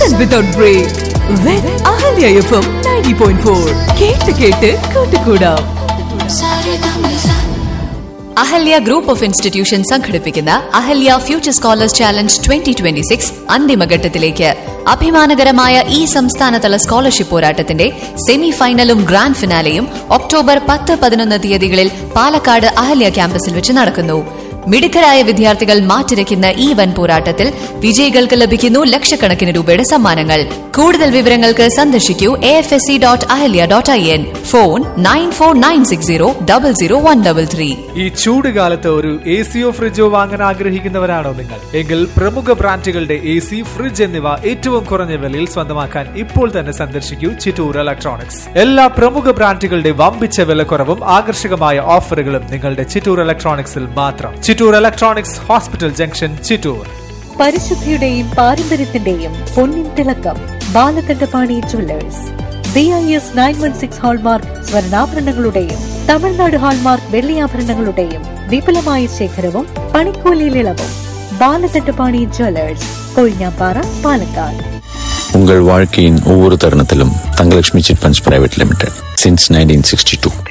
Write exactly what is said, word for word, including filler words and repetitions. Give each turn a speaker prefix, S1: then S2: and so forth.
S1: Listen without break with Ahalya F M ninety point four. കേട്ട് കേട്ട് കൂട്ടുകൂടാം. Ahalya group of institution സംഘടിപ്പിക്കുന്ന Ahalya future scholars challenge twenty twenty six അന്തിമഘട്ടത്തിലേക്ക്. അഭിമാനകരമായ ഈ സംസ്ഥാനതല സ്കോളർഷിപ്പ് പോരാട്ടത്തിന്റെ സെമി ഫൈനലും ഗ്രാൻഡ് ഫിനാലെയും ഒക്ടോബർ പത്ത് പതിനൊന്ന് തീയതികളിൽ പാലക്കാട് അഹല്യ ക്യാമ്പസിൽ വെച്ച് നടക്കുന്നു. മിടുക്കരായ വിദ്യാർത്ഥികൾ മാറ്റിരയ്ക്കുന്ന ഈ വൻ പോരാട്ടത്തിൽ വിജയികൾക്ക് ലഭിക്കുന്നു ലക്ഷക്കണക്കിന് രൂപയുടെ സമ്മാനങ്ങൾ. കൂടുതൽ വിവരങ്ങൾക്ക് സന്ദർശിക്കൂ A F S C dot Ahalya dot I N. Phone nine four nine six zero double zero one double three.
S2: ഈ ചൂട് കാലത്ത് ഒരു എ സിയോ ഫ്രിഡ്ജോ വാങ്ങാൻ ആഗ്രഹിക്കുന്നവരാണോ നിങ്ങൾ? എങ്കിൽ പ്രമുഖ ബ്രാൻഡുകളുടെ എ സി, ഫ്രിഡ്ജ് എന്നിവ ഏറ്റവും കുറഞ്ഞ വിലയിൽ സ്വന്തമാക്കാൻ ഇപ്പോൾ തന്നെ സന്ദർശിക്കൂ ചിറ്റൂർ ഇലക്ട്രോണിക്സ്. എല്ലാ പ്രമുഖ ബ്രാൻഡുകളുടെ വമ്പിച്ച വിലക്കുറവും ആകർഷകമായ ഓഫറുകളും നിങ്ങളുടെ ചിറ്റൂർ ഇലക്ട്രോണിക്സിൽ മാത്രം. Chittur electronics, hospital junction, Chittur.
S3: പരിശുദ്ധിയുടെയും പാരമ്പര്യത്തിന്റെയും പൊന്നിൻ തിളക്കം Balakandapani Jewellers. B I S nine one six hallmark സ്വർണ്ണാഭരണങ്ങളുടെയും Tamil Nadu hallmark വെള്ളിയാഭരണങ്ങളുടെയും വിപുലമായ ശേഖരവും പണിക്കൂലിയിൽ ഇളവും. ബാലകണ്ഠപാണി ജ്വല്ലേഴ്സ്, കൊഴിഞ്ഞാപ്പാറ, പാലക്കാട്.
S4: உங்கள் வாழ்க்கையின் ஒவ்வொரு தருணத்திலும் Thangalakshmi chit funds private limited since nineteen sixty two.